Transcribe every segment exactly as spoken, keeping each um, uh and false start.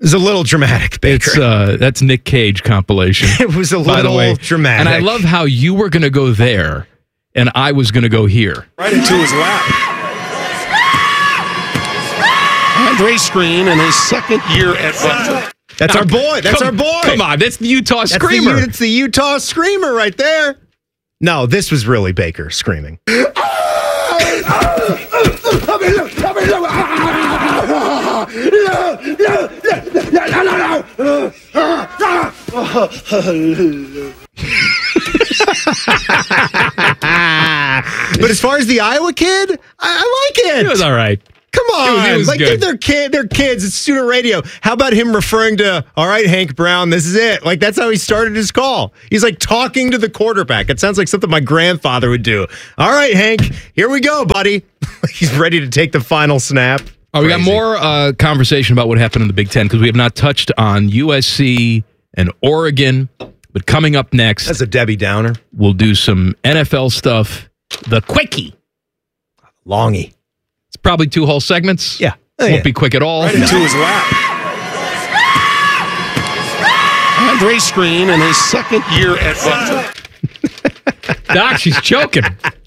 was a little dramatic, Baker. It's, uh, that's Nick Cage compilation. It was a little way. dramatic. And I love how you were going to go there, and I was going to go here. Right into his lap. Andre Screen in his second year at Butler. That's our boy. That's come, our boy. Come on, that's the Utah that's Screamer. The, it's the Utah Screamer right there. No, this was really Baker screaming. But as far as the Iowa kid, I, I like it. It was all right. Come on, it was, it was like good. they're kid, they're kids. It's student radio. How about him referring to, all right, Hank Brown, this is it. Like that's how he started his call. He's like talking to the quarterback. It sounds like something my grandfather would do. All right, Hank, here we go, buddy. He's ready to take the final snap. Oh, we got more uh, conversation about what happened in the Big Ten because we have not touched on U S C and Oregon. But coming up next, that's a Debbie Downer. We'll do some N F L stuff. The quickie, longy. It's probably two whole segments. Yeah, oh, won't yeah. be quick at all. Right into his lap. Andre Screen in his second year at Butler. Doc, she's choking.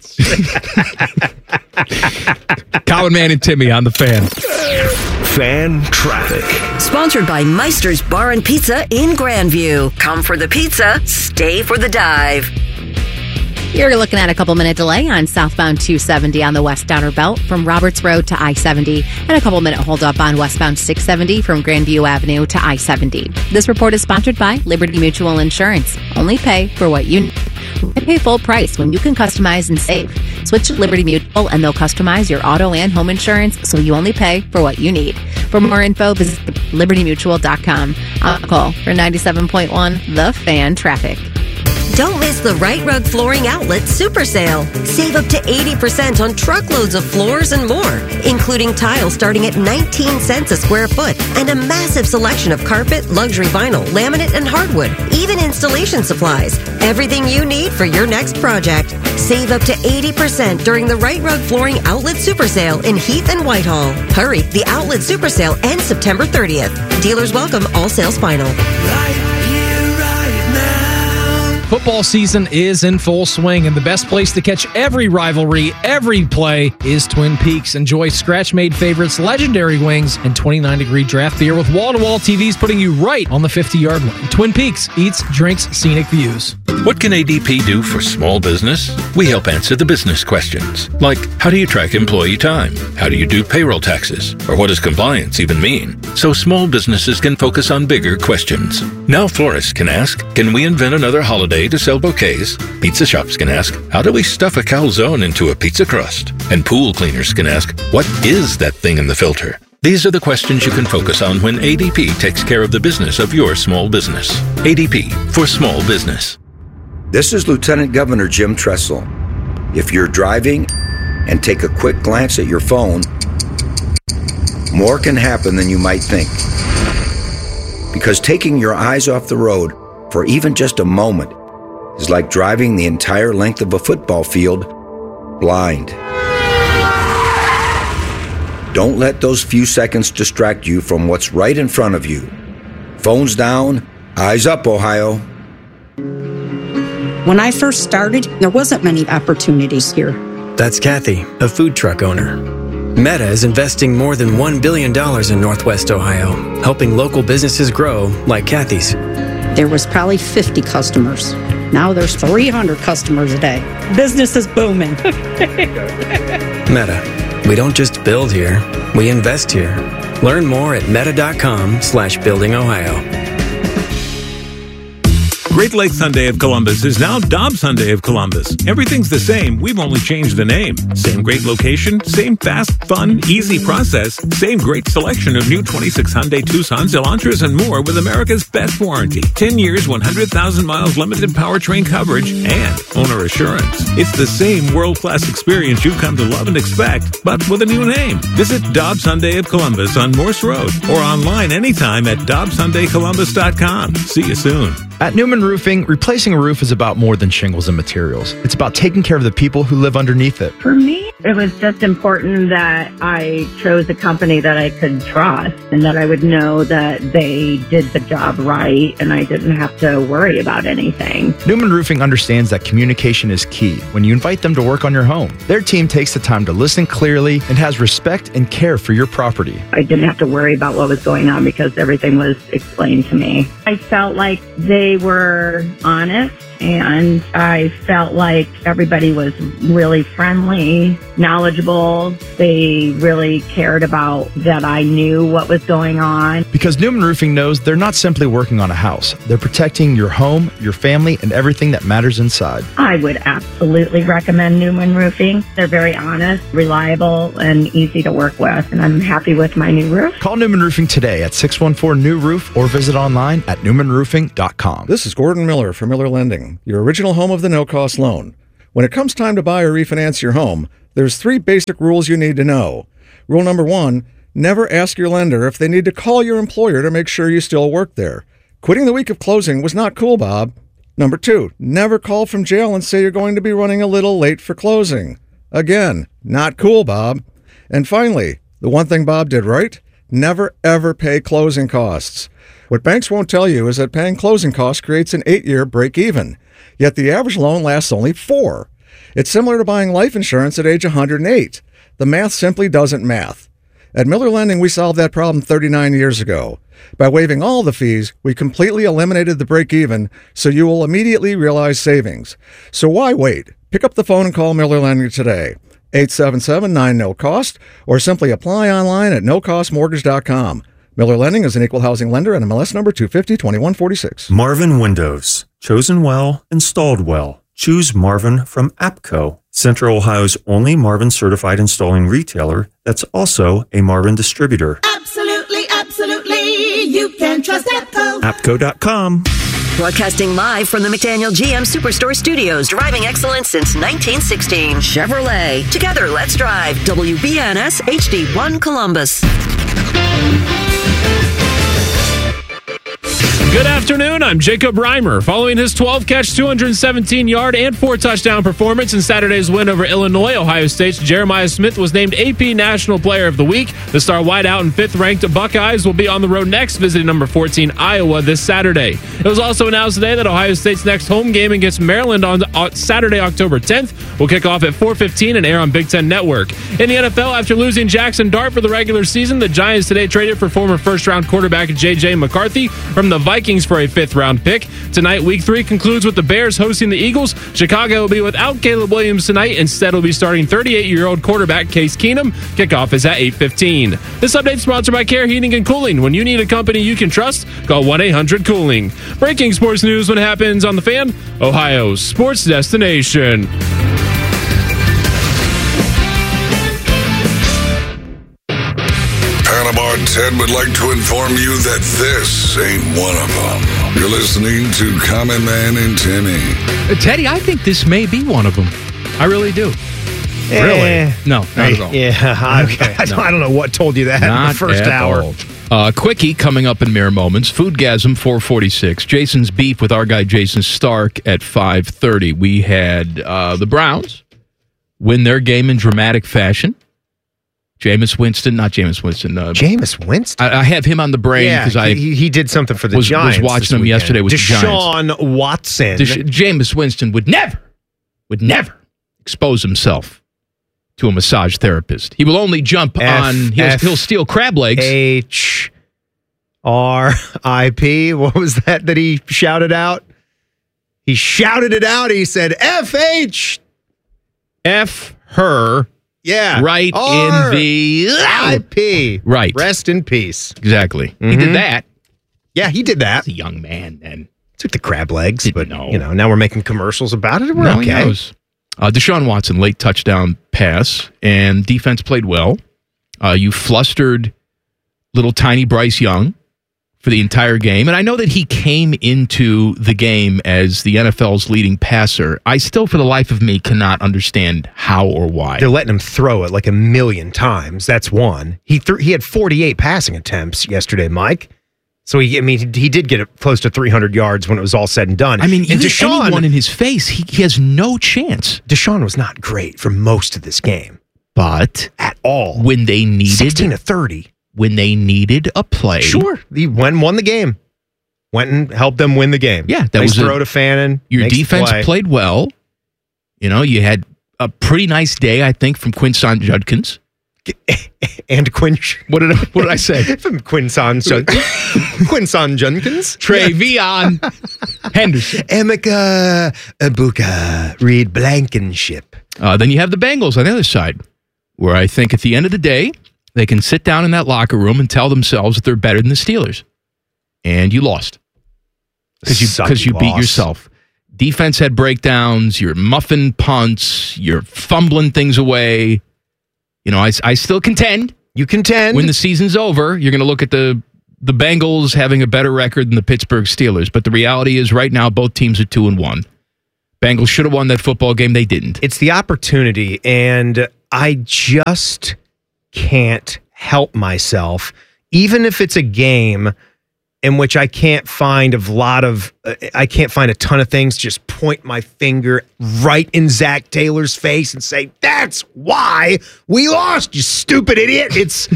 Colin Man and Timmy on the Fan. Fan Traffic. Sponsored by Meister's Bar and Pizza in Grandview. Come for the pizza, stay for the dive. You're looking at a couple minute delay on southbound two seventy on the west outer belt from Roberts Road to I seventy, and a couple minute hold up on westbound six seventy from Grandview Avenue to I seventy. This report is sponsored by Liberty Mutual Insurance. Only pay for what you need. Pay full price when you can customize and save. Switch to Liberty Mutual and they'll customize your auto and home insurance so you only pay for what you need. For more info, visit liberty mutual dot com. I'll call for ninety-seven point one The Fan Traffic. Don't miss the Right Rug Flooring Outlet Super Sale. Save up to eighty percent on truckloads of floors and more, including tile starting at nineteen cents a square foot and a massive selection of carpet, luxury vinyl, laminate, and hardwood, even installation supplies. Everything you need for your next project. Save up to eighty percent during the Right Rug Flooring Outlet Super Sale in Heath and Whitehall. Hurry, the Outlet Super Sale ends September thirtieth. Dealers welcome, all sales final. Football season is in full swing, and the best place to catch every rivalry, every play, is Twin Peaks. Enjoy scratch-made favorites, legendary wings, and twenty-nine degree draft beer with wall-to-wall T Vs putting you right on the fifty-yard line. Twin Peaks eats, drinks, scenic views. What can A D P do for small business? We help answer the business questions, like how do you track employee time? How do you do payroll taxes? Or what does compliance even mean? So small businesses can focus on bigger questions. Now florists can ask, can we invent another holiday to sell bouquets? Pizza shops can ask, how do we stuff a calzone into a pizza crust? And pool cleaners can ask, what is that thing in the filter? These are the questions you can focus on when A D P takes care of the business of your small business. A D P for small business. This is Lieutenant Governor Jim Tressel. If you're driving and take a quick glance at your phone, more can happen than you might think. Because taking your eyes off the road for even just a moment is like driving the entire length of a football field blind. Don't let those few seconds distract you from what's right in front of you. Phones down, eyes up, Ohio. When I first started, there wasn't many opportunities here. That's Kathy, a food truck owner. Meta is investing more than one billion dollars in Northwest Ohio, helping local businesses grow like Kathy's. There was probably fifty customers. Now there's three hundred customers a day. Business is booming. Meta, we don't just build here, we invest here. Learn more at meta.com slash building Ohio. Great Lakes Hyundai of Columbus is now Dobbs Hyundai of Columbus. Everything's the same. We've only changed the name. Same great location, same fast, fun, easy process, same great selection of new twenty-six Hyundai Tucsons, Elantras, and more with America's best warranty. ten years, one hundred thousand miles limited powertrain coverage, and owner assurance. It's the same world-class experience you've come to love and expect, but with a new name. Visit Dobbs Hyundai of Columbus on Morse Road or online anytime at dobbs hyundai columbus dot com. See you soon. At Newman Roofing, replacing a roof is about more than shingles and materials. It's about taking care of the people who live underneath it. For me, it was just important that I chose a company that I could trust and that I would know that they did the job right and I didn't have to worry about anything. Newman Roofing understands that communication is key when you invite them to work on your home. Their team takes the time to listen clearly and has respect and care for your property. I didn't have to worry about what was going on because everything was explained to me. I felt like they were honest and I felt like everybody was really friendly, knowledgeable. They really cared about that I knew what was going on. Because Newman Roofing knows they're not simply working on a house. They're protecting your home, your family, and everything that matters inside. I would absolutely recommend Newman Roofing. They're very honest, reliable, and easy to work with, and I'm happy with my new roof. Call Newman Roofing today at six one four new roof or visit online at newman roofing dot com. This is Gordon Miller from Miller Lending, your original home of the no-cost loan. When it comes time to buy or refinance your home, there's three basic rules you need to know. Rule number one, never ask your lender if they need to call your employer to make sure you still work there. Quitting the week of closing was not cool, Bob. Number two, never call from jail and say you're going to be running a little late for closing. Again, not cool, Bob. And finally, the one thing Bob did right, never ever pay closing costs. What banks won't tell you is that paying closing costs creates an eight-year break-even, yet the average loan lasts only four. It's similar to buying life insurance at age one hundred eight. The math simply doesn't math. At Miller Lending, we solved that problem thirty-nine years ago. By waiving all the fees, we completely eliminated the break-even, so you will immediately realize savings. So why wait? Pick up the phone and call Miller Lending today. eight seven seven nine no cost, or simply apply online at no cost mortgage dot com. Miller Lending is an equal housing lender and M L S number two fifty twenty-one forty-six. Marvin Windows. Chosen well, installed well. Choose Marvin from APCO, Central Ohio's only Marvin certified installing retailer that's also a Marvin distributor. Absolutely, absolutely. You can trust APCO. A P C O dot com. Broadcasting live from the McDaniel G M Superstore Studios, driving excellence since nineteen sixteen. Chevrolet. Together, let's drive. W B N S H D one Columbus. Good afternoon, I'm Jacob Reimer. Following his twelve-catch, two hundred seventeen-yard and four-touchdown performance in Saturday's win over Illinois, Ohio State's Jeremiah Smith was named A P National Player of the Week. The star wideout and fifth-ranked Buckeyes will be on the road next, visiting number fourteen Iowa this Saturday. It was also announced today that Ohio State's next home game against Maryland on Saturday, October tenth, will kick off at four fifteen and air on Big Ten Network. In the N F L, after losing Jackson Dart for the regular season, the Giants today traded for former first-round quarterback J J McCarthy from the Vikings for a fifth-round pick. Tonight, Week three concludes with the Bears hosting the Eagles. Chicago will be without Caleb Williams tonight. Instead, will be starting thirty-eight-year-old quarterback Case Keenum. Kickoff is at eight fifteen. This update is sponsored by Care Heating and Cooling. When you need a company you can trust, call one eight hundred cooling. Breaking sports news when it happens on The Fan, Ohio's sports destination. Panama Ted would like to inform you that this ain't one of them. You're listening to Common Man and Timmy. Uh, Teddy, I think this may be one of them. I really do. Eh. Really? No, not at all. Yeah, I, Okay, I, no. I don't know what told you that Not in the first at hour. all. Uh, quickie coming up in mere moments. Foodgasm four forty-six. Jason's beef with our guy Jason Stark at five thirty. We had uh, the Browns win their game in dramatic fashion. Jameis Winston, not Jameis Winston. Uh, Jameis Winston? I, I have him on the brain Yeah, because I he, he did something for the was, Giants. was watching this him weekend. yesterday with the Giants. Deshaun Watson. Desha- Jameis Winston would never, would never expose himself to a massage therapist. He will only jump F- on, he'll, F- he'll steal crab legs. H R I P. What was that that he shouted out? He shouted it out. He said F H. F her. Yeah. Right R- in the I P. Right. Rest in peace. Exactly. He Mhm. did that. Yeah, he did that. He's a young man then. Took the crab legs, but know. you know, now we're making commercials about it. We're No, he okay. knows. Uh, Deshaun Watson, late touchdown pass, and defense played well. Uh, you flustered little tiny Bryce Young for the entire game. And I know that he came into the game as the N F L's leading passer. I still, for the life of me, cannot understand how or why. They're letting him throw it like a million times. That's one. He threw. He had forty-eight passing attempts yesterday, Mike. So he, I mean, he did get close to three hundred yards when it was all said and done. I mean, and even anyone in his face, he, he has no chance. Deshaun was not great for most of this game, but at all when they needed sixteen to thirty, when they needed a play, sure, he went and won the game. Went and helped them win the game. Yeah, that nice was throw a, to Fannin. Your defense play. played well. You know, you had a pretty nice day, I think, from Quinson Judkins. And Quinn. What did I, what did I say? From Quinson Judkins. Quinson Judkins. Trevion Henderson. Emeka Ibuka. Reed Blankenship. Uh, then you have the Bengals on the other side, where I think at the end of the day, they can sit down in that locker room and tell themselves that they're better than the Steelers. And you lost. Because you, because you beat loss. yourself. Defense had breakdowns. You're muffing punts. You're fumbling things away. You know, I, I still contend. You contend. When the season's over, you're going to look at the, the Bengals having a better record than the Pittsburgh Steelers. But the reality is right now, both teams are two and one. Bengals should have won that football game. They didn't. It's the opportunity, and I just can't help myself, even if it's a game in which I can't find a lot of, uh, I can't find a ton of things, just point my finger right in Zach Taylor's face and say, that's why we lost, you stupid idiot. It's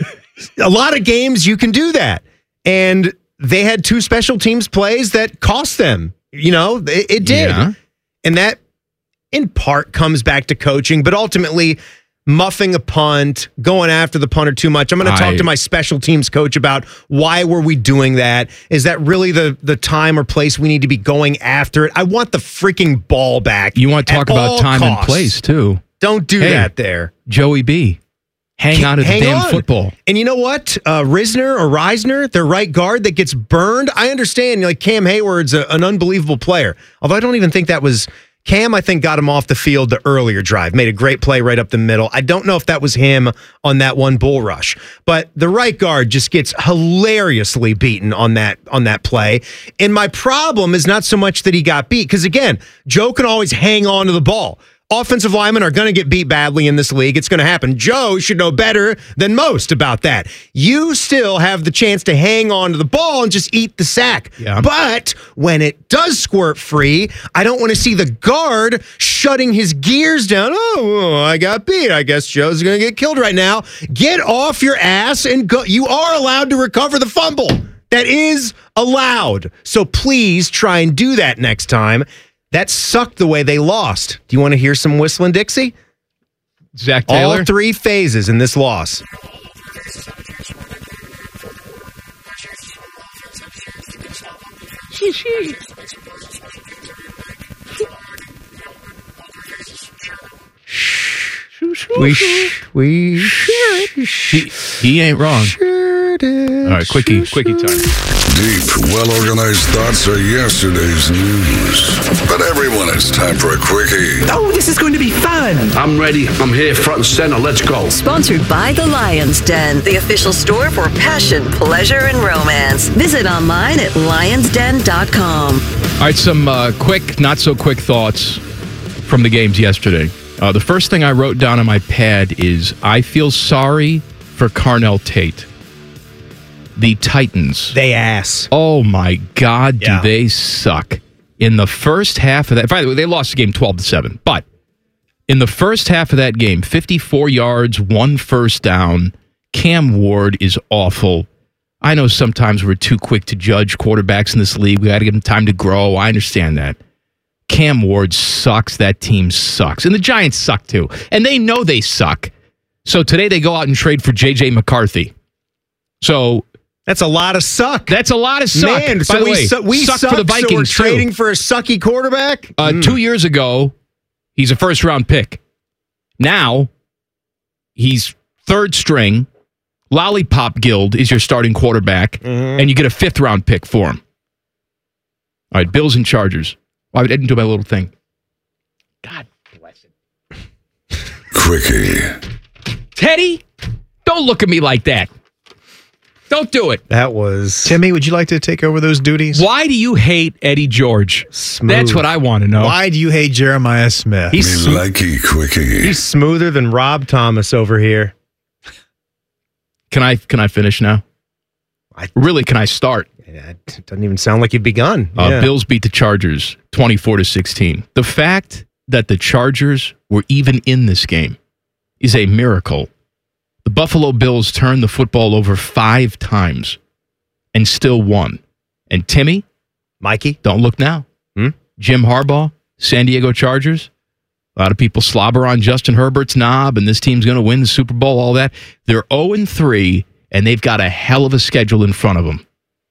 a lot of games you can do that. And they had two special teams plays that cost them. You know, it, it did. Yeah. And that in part comes back to coaching, but ultimately muffing a punt, going after the punter too much. I'm going to talk I, to my special teams coach about why were we doing that? Is that really the the time or place we need to be going after it? I want the freaking ball back. You want to talk about time costs. and place, too. Don't do hey, that there. Joey B. Hang on to the damn on. football. And you know what? Uh, Risner or Reisner, their right guard that gets burned. I understand, like Cam Hayward's a, an unbelievable player. Although I don't even think that was... Cam, I think, got him off the field the earlier drive, made a great play right up the middle. I don't know if that was him on that one bull rush, but the right guard just gets hilariously beaten on that on that play. And my problem is not so much that he got beat, because again, Joe can always hang on to the ball. Offensive linemen are going to get beat badly in this league. It's going to happen. Joe should know better than most about that. You still have the chance to hang on to the ball and just eat the sack. Yeah. But when it does squirt free, I don't want to see the guard shutting his gears down. Oh, I got beat. I guess Joe's going to get killed right now. Get off your ass and go. You are allowed to recover the fumble. That is allowed. So please try and do that next time. That sucked the way they lost. Do you want to hear some Whistling Dixie? Zach Taylor? All three phases in this loss. We sh- we he, he ain't wrong. Sure did. All right, quickie, quickie time. Deep, well-organized thoughts are yesterday's news. But everyone, it's time for a quickie. Oh, this is going to be fun. I'm ready. I'm here front and center. Let's go. Sponsored by The Lion's Den, the official store for passion, pleasure, and romance. Visit online at lions den dot com. All right, some uh, quick, not so quick thoughts from the games yesterday. Uh, the first thing I wrote down on my pad is, I feel sorry for Carnell Tate. The Titans. They ass. Oh, my God, do Yeah. they suck. In the first half of that, by the way, they lost the game twelve to seven, but in the first half of that game, fifty-four yards, one first down. Cam Ward is awful. I know sometimes we're too quick to judge quarterbacks in this league. We got to give them time to grow. I understand that. Cam Ward sucks. That team sucks. And the Giants suck too. And they know they suck. So today they go out and trade for J J McCarthy. So that's a lot of suck. That's a lot of suck. Man, By so the we, way, su- we suck suck for the Vikings so we're too. trading for a sucky quarterback? Uh, Mm. Two years ago, he's a first round pick. Now he's third string. Lollipop Guild is your starting quarterback, Mhm. and you get a fifth round pick for him. All right, Bills and Chargers. Well, I didn't do my little thing. God bless it. Quickie. Teddy, don't look at me like that. Don't do it. That was... Timmy, would you like to take over those duties? Why do you hate Eddie George? Smooth. That's what I want to know. Why do you hate Jeremiah Smith? Me He's, likey quickie. he's smoother than Rob Thomas over here. Can I can I finish now? Really, can I start? It doesn't even sound like you've begun. Uh, Yeah. Bills beat the Chargers twenty-four to sixteen. The fact that the Chargers were even in this game is a miracle. The Buffalo Bills turned the football over five times and still won. And Timmy, Mikey, don't look now. Hmm? Jim Harbaugh, San Diego Chargers. A lot of people slobber on Justin Herbert's knob, and this team's going to win the Super Bowl, all that. They're oh and three, and they've got a hell of a schedule in front of them.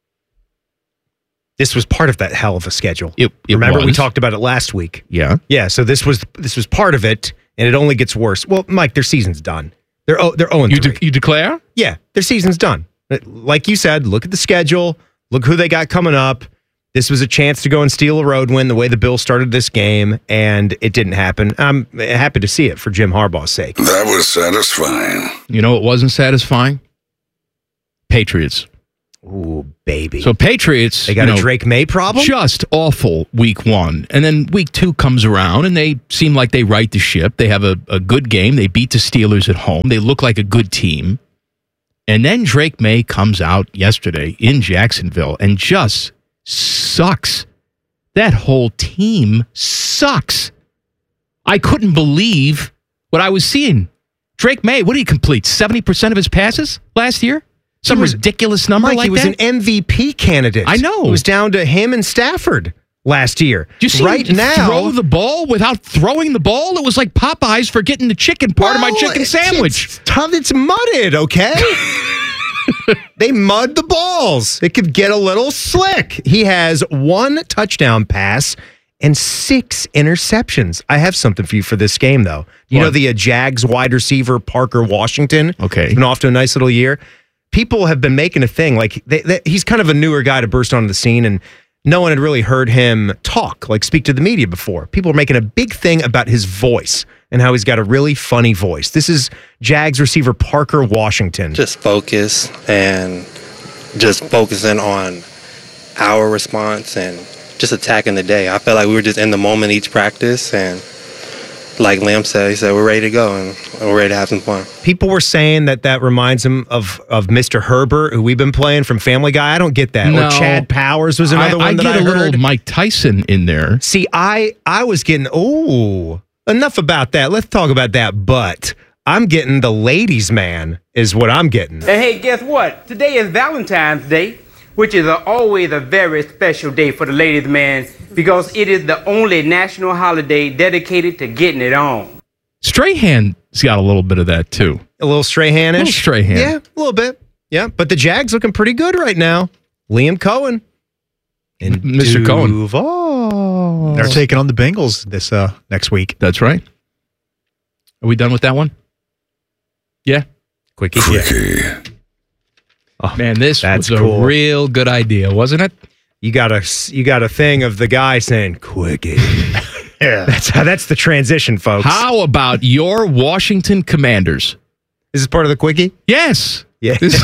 This was part of that hell of a schedule. It, it Remember, we was. talked about it last week. Yeah. Yeah, so this was this was part of it, and it only gets worse. Well, Mike, their season's done. They're oh, they're oh and You, three. de- you declare? Yeah, their season's done. Like you said, look at the schedule. Look who they got coming up. This was a chance to go and steal a road win the way the Bills started this game, and it didn't happen. I'm happy to see it for Jim Harbaugh's sake. That was satisfying. You know what wasn't satisfying? Patriots. Ooh, baby. So Patriots, They got you a know, Drake May problem? Just awful week one. And then week two comes around and they seem like they right the ship. They have a, a good game. They beat the Steelers at home. They look like a good team. And then Drake May comes out yesterday in Jacksonville and just sucks. That whole team sucks. I couldn't believe what I was seeing. Drake May, what did he complete? seventy percent of his passes last year? Some was, ridiculous number Mike, like he was that? an M V P candidate. I know. It was down to him and Stafford last year. Did you see right him now, throw the ball without throwing the ball? It was like Popeyes for getting the chicken part of my Well, chicken it's- sandwich. It's tough. It's mudded, okay? They mud the balls. It could get a little slick. He has one touchdown pass and six interceptions. I have something for you for this game, though. You What? know the uh, Jags wide receiver, Parker Washington? Okay. He's been off to a nice little year. People have been making a thing. Like, they, they, he's kind of a newer guy to burst onto the scene, and no one had really heard him talk, like speak to the media before. People are making a big thing about his voice and how he's got a really funny voice. This is Jags receiver Parker Washington. Just focus and just focusing on our response and just attacking the day. I felt like we were just in the moment each practice, and like Liam said, he said we're ready to go and we're ready to have some fun. People were saying that that reminds him of of Mister Herbert, who we've been playing from Family Guy. I don't get that. No. Or Chad Powers was another I, one I that get I a heard. little Mike Tyson in there. See, I I was getting, oh, enough about that. Let's talk about that. But I'm getting the ladies' man is what I'm getting. And hey, guess what? Today is Valentine's Day, which is a, always a very special day for the ladies' man because it is the only national holiday dedicated to getting it on. Strahan's got a little bit of that, too. A little Strahan-ish? A little Strahan. Yeah, a little bit. Yeah, but the Jags looking pretty good right now. Liam Cohen. And Mister Cohen. Duval. They're taking on the Bengals this uh, next week. That's right. Are we done with that one? Yeah. Quickie. Quickie. Oh, man, this That's was cool. a real good idea, wasn't it? You got a you got a thing of the guy saying quickie. Yeah, that's how that's the transition, folks. How about your Washington Commanders? Is this part of the quickie? Yes. Yeah. This-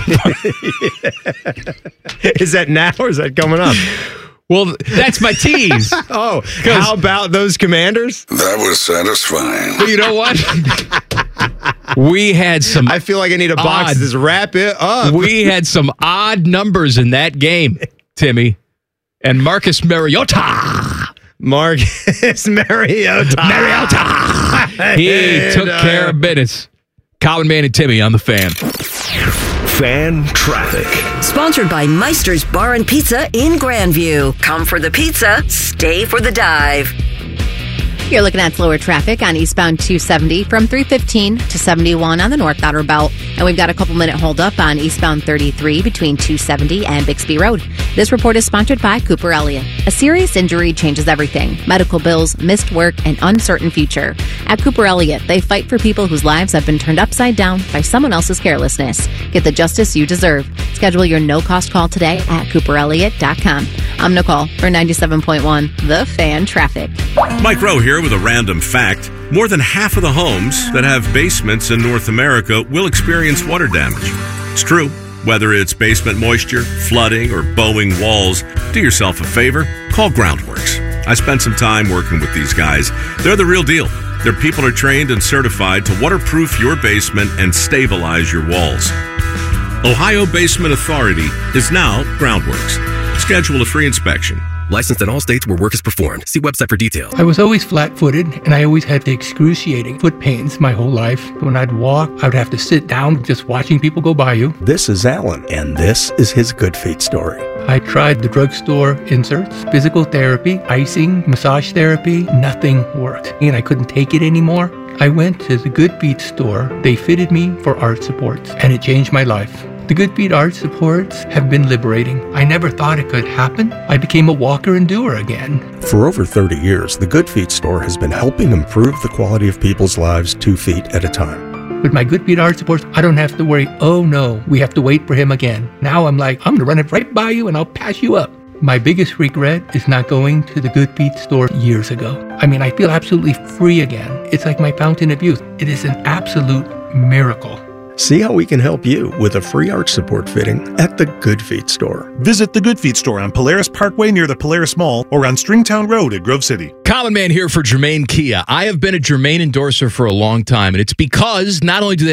Is that now or is that coming up? well, that's my tease. Oh, how about those Commanders? That was satisfying. Well, you know what? We had some. I feel like I need a box odd- to just wrap it up. We had some odd numbers in that game, Timmy. And Marcus Mariota. Marcus Mariota. Mariota. He And, took uh, care of business. Colin Man and Timmy on the Fan. Fan traffic. Sponsored by Meister's Bar and Pizza in Grandview. Come for the pizza, stay for the dive. You're looking at slower traffic on eastbound two seventy from three fifteen to seventy-one on the North Outer Belt. And we've got a couple minute holdup on eastbound thirty-three between two seventy and Bixby Road. This report is sponsored by Cooper Elliott. A serious injury changes everything. Medical bills, missed work, and uncertain future. At Cooper Elliott, they fight for people whose lives have been turned upside down by someone else's carelessness. Get the justice you deserve. Schedule your no-cost call today at cooper elliott dot com. I'm Nicole for ninety-seven point one The Fan Traffic. Mike Rowe here with a random fact. More than half of the homes that have basements in North America will experience water damage. It's true. Whether it's basement moisture, flooding, or bowing walls, do yourself a favor, call Groundworks. I spent some time working with these guys. They're the real deal. Their people are trained and certified to waterproof your basement and stabilize your walls. Ohio Basement Authority is now Groundworks. Schedule a free inspection. Licensed in all states where work is performed. See website for details. I was always flat-footed, and I always had the excruciating foot pains my whole life. When I'd walk, I would have to sit down just watching people go by you. This is Alan, and this is his Good Feet story. I tried the drugstore inserts, physical therapy, icing, massage therapy. Nothing worked, and I couldn't take it anymore. I went to the Good Feet store. They fitted me for arch supports, and it changed my life. The Good Feet arch supports have been liberating. I never thought it could happen. I became a walker and doer again. For over thirty years, the Good Feet store has been helping improve the quality of people's lives two feet at a time. With my Good Feet arch supports, I don't have to worry, oh no, we have to wait for him again. Now I'm like, I'm going to run it right by you and I'll pass you up. My biggest regret is not going to the Good Feet store years ago. I mean, I feel absolutely free again. It's like my fountain of youth. It is an absolute miracle. See how we can help you with a free arch support fitting at the Good Feet store. Visit the Good Feet store on Polaris Parkway near the Polaris Mall or on Stringtown Road at Grove City. Common Man here for Germain Kia. I have been a Germain endorser for a long time, and it's because not only do they